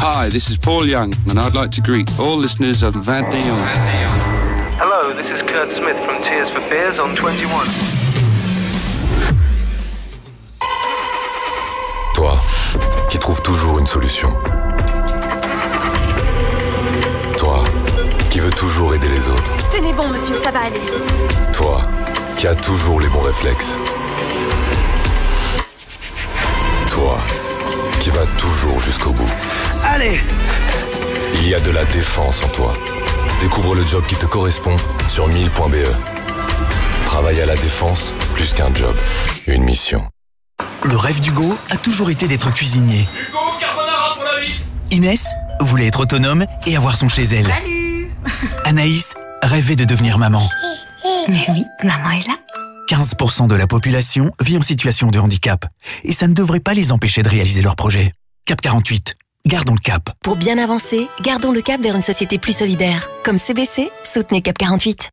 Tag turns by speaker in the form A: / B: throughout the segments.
A: Hi, this is Paul Young, and I'd like to greet all listeners of Van Dion.
B: Hello, this is Kurt Smith from Tears for Fears on 21.
C: Toi, qui trouves toujours une solution. Toi, qui veux toujours aider les autres.
D: Tenez bon, monsieur, ça va aller.
C: Toi, qui as toujours les bons réflexes. Toi, qui vas toujours jusqu'au bout.
E: Allez!
C: Il y a de la défense en toi. Découvre le job qui te correspond sur 1000.be. Travailler à la défense, plus qu'un job, une mission.
E: Le rêve d'Hugo a toujours été d'être cuisinier.
F: Hugo, carbonara pour la vite.
E: Inès voulait être autonome et avoir son chez elle.
D: Salut!
E: Anaïs rêvait de devenir maman.
D: Mais oui, maman est là.
E: 15% de la population vit en situation de handicap. Et ça ne devrait pas les empêcher de réaliser leurs projets. Cap 48. Gardons le cap.
G: Pour bien avancer, gardons le cap vers une société plus solidaire. Comme CBC, soutenez Cap 48.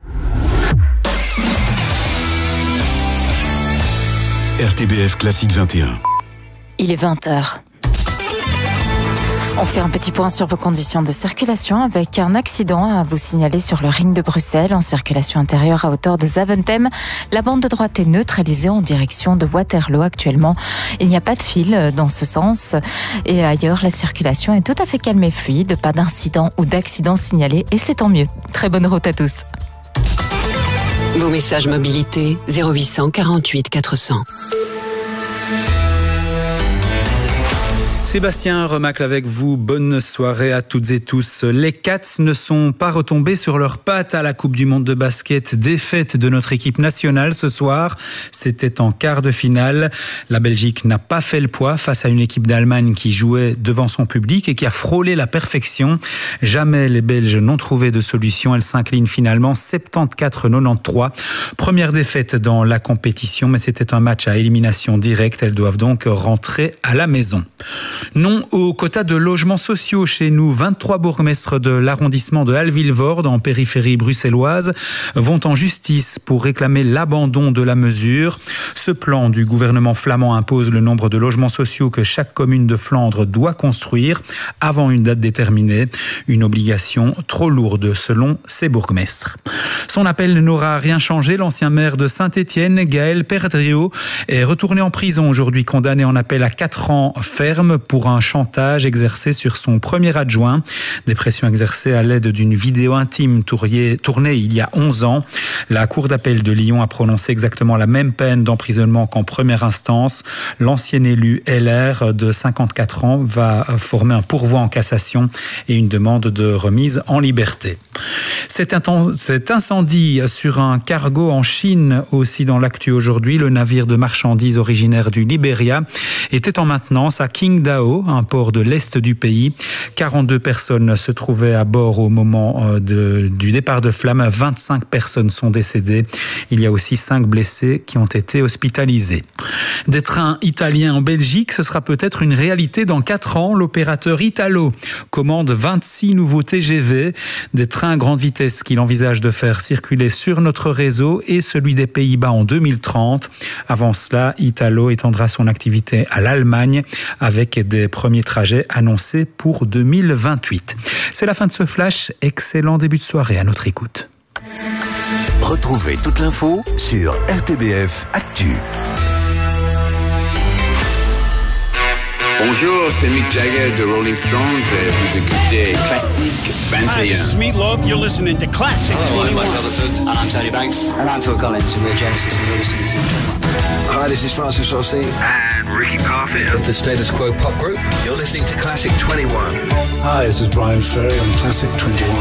H: RTBF Classique 21.
I: Il est 20h. On fait un petit point sur vos conditions de circulation avec un accident à vous signaler sur le ring de Bruxelles en circulation intérieure à hauteur de Zaventem. La bande de droite est neutralisée en direction de Waterloo actuellement. Il n'y a pas de fil dans ce sens et ailleurs la circulation est tout à fait calme et fluide. Pas d'incident ou d'accident signalé et c'est tant mieux. Très bonne route à tous.
J: Vos messages mobilité 0800 48 400.
K: Sébastien Remacle avec vous, bonne soirée à toutes et tous. Les Cats ne sont pas retombés sur leurs pattes à la Coupe du Monde de basket. Défaite de notre équipe nationale ce soir, c'était en quart de finale. La Belgique n'a pas fait le poids face à une équipe d'Allemagne qui jouait devant son public et qui a frôlé la perfection. Jamais les Belges n'ont trouvé de solution. Elles s'inclinent finalement 74-93. Première défaite dans la compétition, mais c'était un match à élimination directe. Elles doivent donc rentrer à la maison. Non au quota de logements sociaux chez nous. 23 bourgmestres de l'arrondissement de Halle-Vilvoorde, en périphérie bruxelloise, vont en justice pour réclamer l'abandon de la mesure. Ce plan du gouvernement flamand impose le nombre de logements sociaux que chaque commune de Flandre doit construire avant une date déterminée. Une obligation trop lourde selon ces bourgmestres. Son appel n'aura rien changé. L'ancien maire de Saint-Étienne, Gaël Perdriau, est retourné en prison aujourd'hui, condamné en appel à 4 ans ferme pour un chantage exercé sur son premier adjoint. Des pressions exercées à l'aide d'une vidéo intime tournée il y a 11 ans. La Cour d'appel de Lyon a prononcé exactement la même peine d'emprisonnement qu'en première instance. L'ancien élu LR de 54 ans va former un pourvoi en cassation et une demande de remise en liberté. Cet incendie sur un cargo en Chine, aussi dans l'actu aujourd'hui, le navire de marchandises originaire du Libéria était en maintenance à Qingdao, un port de l'est du pays. 42 personnes se trouvaient à bord au moment du départ de flamme. 25 personnes sont décédées. Il y a aussi 5 blessés qui ont été hospitalisés. Des trains italiens en Belgique, ce sera peut-être une réalité dans 4 ans. L'opérateur Italo commande 26 nouveaux TGV, des trains à grande vitesse qu'il envisage de faire circuler sur notre réseau et celui des Pays-Bas en 2030. Avant cela, Italo étendra son activité à l'Allemagne avec des premiers trajets annoncés pour 2028. C'est la fin de ce flash. Excellent début de soirée à notre écoute.
L: Retrouvez toute l'info sur RTBF Actu.
A: Bonjour, c'est Mick Jagger de Rolling Stones et vous écoutez Classique 21.
M: Hi, this is Meatloaf. You're listening to Classic 21.
N: I'm Mike Rutherford. And I'm Tony Banks. And I'm Phil Collins. And we're Genesis and you're listening to 21.
O: Hi, this is Francis Rossi.
P: And Ricky Parfitt
O: of the Status Quo Pop Group. You're listening to Classic 21.
Q: Hi, this is Brian Ferry on Classic 21.